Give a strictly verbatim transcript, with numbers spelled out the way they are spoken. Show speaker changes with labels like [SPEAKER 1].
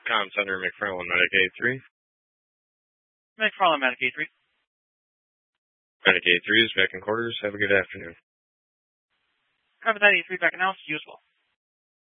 [SPEAKER 1] Com Center, McFarland, Medic A three.
[SPEAKER 2] McFarland, Medic A three.
[SPEAKER 1] Medic A three is back in quarters. Have a good afternoon.
[SPEAKER 2] Copy that, A three back in house. You as well.